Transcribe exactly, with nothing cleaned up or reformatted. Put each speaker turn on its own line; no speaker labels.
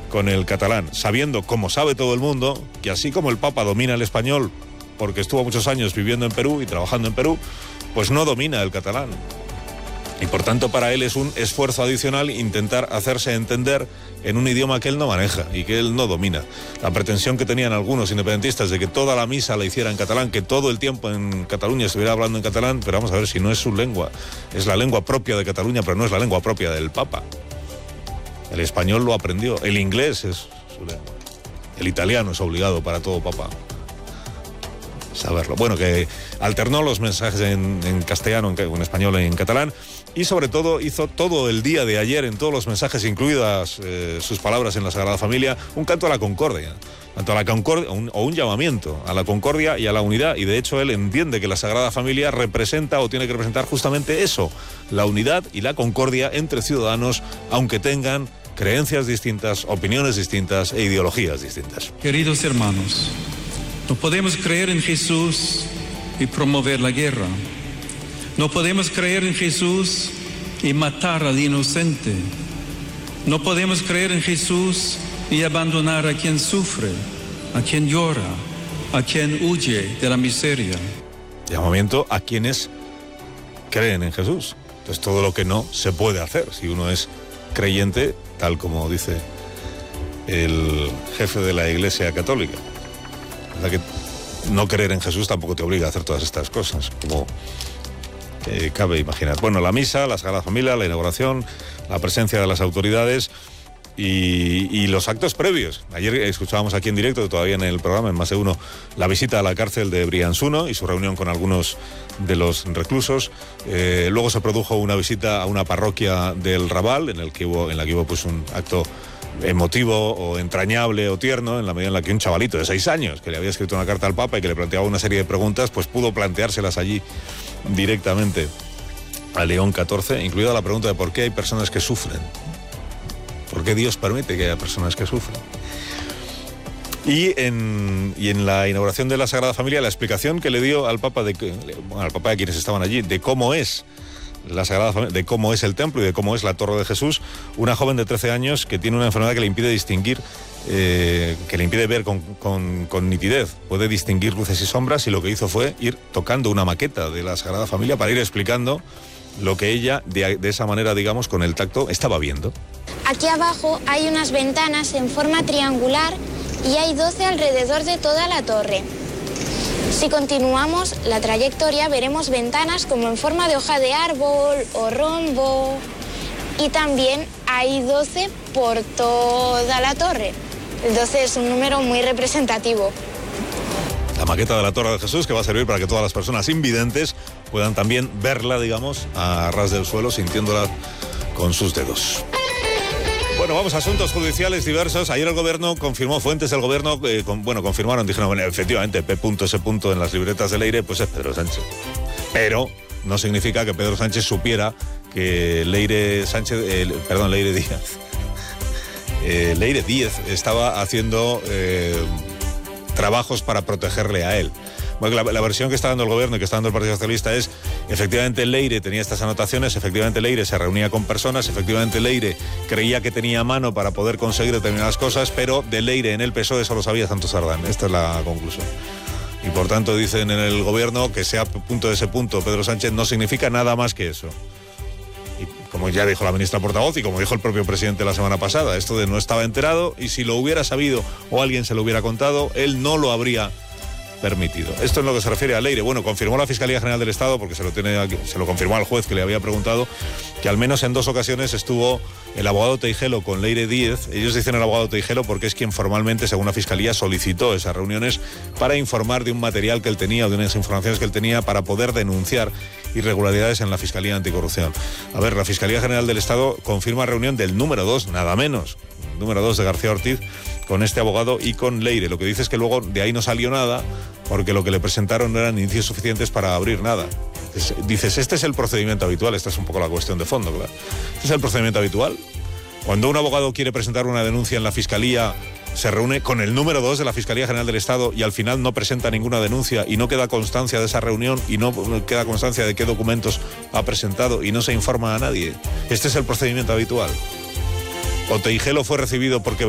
con el catalán, sabiendo, como sabe todo el mundo, que así como el Papa domina el español, porque estuvo muchos años viviendo en Perú y trabajando en Perú, pues no domina el catalán. Y por tanto para él es un esfuerzo adicional intentar hacerse entender en un idioma que él no maneja y que él no domina. La pretensión que tenían algunos independentistas de que toda la misa la hiciera en catalán, que todo el tiempo en Cataluña estuviera hablando en catalán, pero vamos a ver si no es su lengua. Es la lengua propia de Cataluña, pero no es la lengua propia del Papa. El español lo aprendió, el inglés es su lengua. El italiano es obligado para todo Papa saberlo. Bueno, que alternó los mensajes en, en castellano, en, en español, en catalán, y sobre todo hizo todo el día de ayer, en todos los mensajes, incluidas eh, sus palabras en la Sagrada Familia, un canto a la concordia, tanto a la concordia, un, o un llamamiento a la concordia y a la unidad, y de hecho él entiende que la Sagrada Familia representa o tiene que representar justamente eso, la unidad y la concordia entre ciudadanos, aunque tengan creencias distintas, opiniones distintas e ideologías distintas.
Queridos hermanos, no podemos creer en Jesús y promover la guerra. No podemos creer en Jesús y matar al inocente. No podemos creer en Jesús y abandonar a quien sufre, a quien llora, a quien huye de la miseria.
Llamamiento a quienes creen en Jesús. Entonces todo lo que no se puede hacer si uno es creyente, tal como dice el jefe de la Iglesia Católica. La que no creer en Jesús tampoco te obliga a hacer todas estas cosas, como eh, cabe imaginar. Bueno, la misa, la Sagrada Familia, la inauguración, la presencia de las autoridades y, y los actos previos. Ayer escuchábamos aquí en directo, todavía en el programa, en Más de Uno, la visita a la cárcel de Briançuno y su reunión con algunos de los reclusos. Eh, luego se produjo una visita a una parroquia del Raval, en, el que hubo, en la que hubo pues, un acto emotivo o entrañable o tierno, en la medida en la que un chavalito de seis años que le había escrito una carta al Papa y que le planteaba una serie de preguntas, pues pudo planteárselas allí directamente a León catorce, incluida la pregunta de por qué hay personas que sufren, por qué Dios permite que haya personas que sufren. Y en, y en la inauguración de la Sagrada Familia, la explicación que le dio al Papa, de, bueno, al Papa de quienes estaban allí, de cómo es la Sagrada Familia, de cómo es el templo y de cómo es la Torre de Jesús, una joven de trece años que tiene una enfermedad que le impide distinguir, eh, que le impide ver con, con, con nitidez, puede distinguir luces y sombras, y lo que hizo fue ir tocando una maqueta de la Sagrada Familia para ir explicando lo que ella, de, de esa manera, digamos, con el tacto, estaba viendo.
Aquí abajo hay unas ventanas en forma triangular y hay doce alrededor de toda la torre. Si continuamos la trayectoria, veremos ventanas como en forma de hoja de árbol o rombo. Y también hay doce por toda la torre. El doce es un número muy representativo.
La maqueta de la Torre de Jesús, que va a servir para que todas las personas invidentes puedan también verla, digamos, a ras del suelo, sintiéndola con sus dedos. Bueno, vamos a asuntos judiciales diversos. Ayer el gobierno confirmó, fuentes del gobierno, eh, con, bueno, confirmaron, dijeron, bueno, efectivamente, P. ese punto en las libretas de Leire, pues es Pedro Sánchez. Pero no significa que Pedro Sánchez supiera que Leire Sánchez, eh, perdón, Leire Díaz, eh, Leire Díaz estaba haciendo eh, trabajos para protegerle a él. Bueno, la, la versión que está dando el gobierno y que está dando el Partido Socialista es, efectivamente Leire tenía estas anotaciones, efectivamente Leire se reunía con personas, efectivamente Leire creía que tenía mano para poder conseguir determinadas cosas, pero de Leire en el P S O E solo sabía Santos Sardán. Esta es la conclusión. Y por tanto dicen en el gobierno que sea punto de ese punto Pedro Sánchez no significa nada más que eso. Y como ya dijo la ministra portavoz y como dijo el propio presidente la semana pasada, esto de no estaba enterado, y si lo hubiera sabido o alguien se lo hubiera contado, él no lo habría permitido. Esto es lo que se refiere a Leire. Bueno, confirmó la Fiscalía General del Estado, porque se lo tiene aquí, se lo confirmó al juez que le había preguntado, que al menos en dos ocasiones estuvo el abogado Teijelo con Leire Díez. Ellos dicen el abogado Teijelo porque es quien formalmente, según la Fiscalía, solicitó esas reuniones para informar de un material que él tenía, o de unas informaciones que él tenía para poder denunciar irregularidades en la Fiscalía Anticorrupción. A ver, la Fiscalía General del Estado confirma reunión del número dos, nada menos, número dos de García Ortiz, con este abogado y con Leire. Lo que dice es que luego de ahí no salió nada, porque lo que le presentaron no eran indicios suficientes para abrir nada. Entonces, dices, este es el procedimiento habitual, esta es un poco la cuestión de fondo, claro. Este es el procedimiento habitual. Cuando un abogado quiere presentar una denuncia en la Fiscalía, se reúne con el número dos de la Fiscalía General del Estado y al final no presenta ninguna denuncia y no queda constancia de esa reunión y no queda constancia de qué documentos ha presentado y no se informa a nadie. Este es el procedimiento habitual. O Teijelo fue recibido porque